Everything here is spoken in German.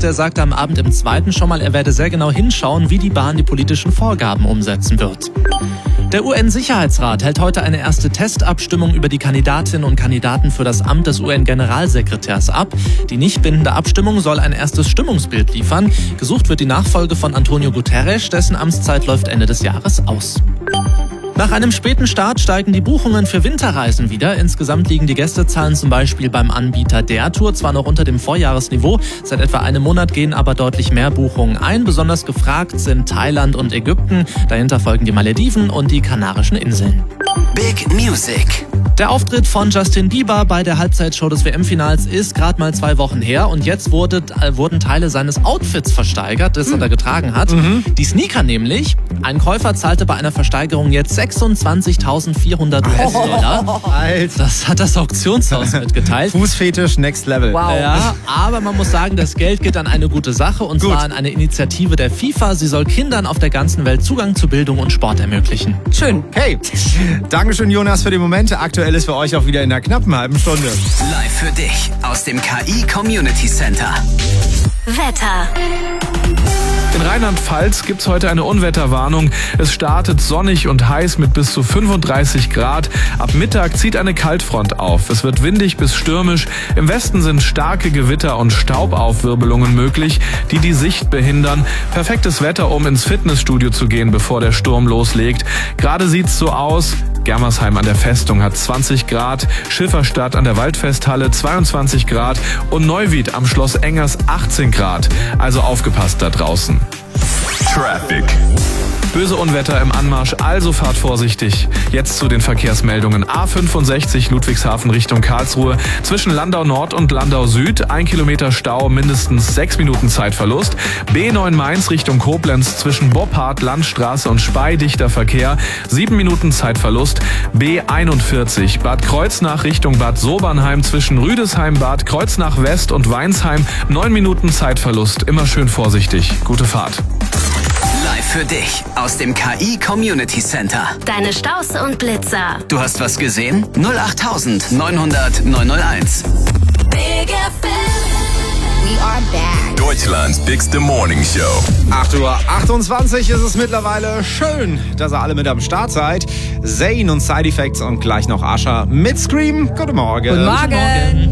der sagte am Abend im Zweiten schon mal, er werde sehr genau hinschauen, wie die Bahn die politischen Vorgaben umsetzen wird. Der UN-Sicherheitsrat hält heute eine erste Testabstimmung über die Kandidatinnen und Kandidaten für das Amt des UN-Generalsekretärs ab. Die nicht bindende Abstimmung soll ein erstes Stimmungsbild liefern. Gesucht wird die Nachfolge von Antonio Guterres, dessen Amtszeit läuft Ende des Jahres aus. Nach einem späten Start steigen die Buchungen für Winterreisen wieder. Insgesamt liegen die Gästezahlen zum Beispiel beim Anbieter der Tour zwar noch unter dem Vorjahresniveau. Seit etwa einem Monat gehen aber deutlich mehr Buchungen ein. Besonders gefragt sind Thailand und Ägypten. Dahinter folgen die Malediven und die Kanarischen Inseln. Big Music. Der Auftritt von Justin Bieber bei der Halbzeitshow des WM-Finals ist gerade mal 2 Wochen her und jetzt wurden Teile seines Outfits versteigert, das er da getragen hat. Die Sneaker nämlich. Ein Käufer zahlte bei einer Versteigerung jetzt 26.400 US-Dollar. Alter. Das hat das Auktionshaus mitgeteilt. Fußfetisch next level. Wow. Ja, aber man muss sagen, das Geld geht an eine gute Sache und zwar an eine Initiative der FIFA. Sie soll Kindern auf der ganzen Welt Zugang zu Bildung und Sport ermöglichen. Schön. Hey, Dankeschön Jonas für die Momente. Aktuell ist für euch auch wieder in einer knappen halben Stunde. Live für dich aus dem KI Community Center. Wetter. In Rheinland-Pfalz gibt's heute eine Unwetterwarnung. Es startet sonnig und heiß mit bis zu 35 Grad. Ab Mittag zieht eine Kaltfront auf. Es wird windig bis stürmisch. Im Westen sind starke Gewitter und Staubaufwirbelungen möglich, die die Sicht behindern. Perfektes Wetter, um ins Fitnessstudio zu gehen, bevor der Sturm loslegt. Gerade sieht's so aus. Germersheim an der Festung hat 20 Grad, Schifferstadt an der Waldfesthalle 22 Grad und Neuwied am Schloss Engers 18 Grad. Also aufgepasst da draußen. Traffic. Böse Unwetter im Anmarsch, also fahrt vorsichtig. Jetzt zu den Verkehrsmeldungen. A65 Ludwigshafen Richtung Karlsruhe. Zwischen Landau Nord und Landau Süd 1 Kilometer Stau, mindestens 6 Minuten Zeitverlust. B9 Mainz Richtung Koblenz zwischen Boppard, Landstraße und Spey dichter Verkehr, 7 Minuten Zeitverlust. B41 Bad Kreuznach Richtung Bad Sobernheim zwischen Rüdesheim, Bad Kreuznach West und Weinsheim, 9 Minuten Zeitverlust. Immer schön vorsichtig. Gute Fahrt. Live für dich aus dem KI Community Center. Deine Staus und Blitzer. Du hast was gesehen? 08000 900 901. Big FM. We are back. Deutschlands bigste Morning Show. 8:28 ist es mittlerweile. Schön, dass ihr alle mit am Start seid. Zayn und Side Effects und gleich noch Asha mit Scream. Guten Morgen. Guten Morgen.